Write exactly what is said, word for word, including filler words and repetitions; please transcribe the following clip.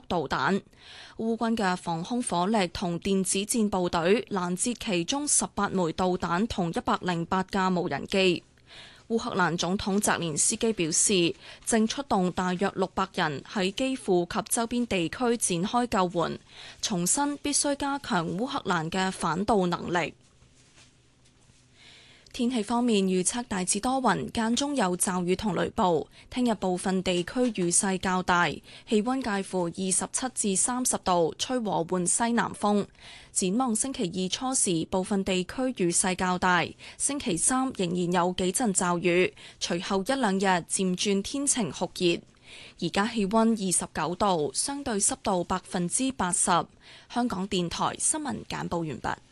導彈。烏軍嘅防空火力同電子戰部隊攔截其中十八枚導彈同一百零八架無人機。烏克蘭總統澤連斯基表示，正出動大約六百人喺基輔及周邊地區展開救援，重申必須加強烏克蘭嘅反導能力。天氣方面預測大致多雲，間中有驟雨同雷暴。聽日部分地區雨勢較大，氣溫介乎二十七至三十度，吹和緩西南風。展望星期二初時，部分地區雨勢較大。星期三仍然有幾陣驟雨，隨後一兩日漸轉天晴酷熱。而家氣溫二十九度，相對濕度百分之八十。香港電台新聞簡報完畢。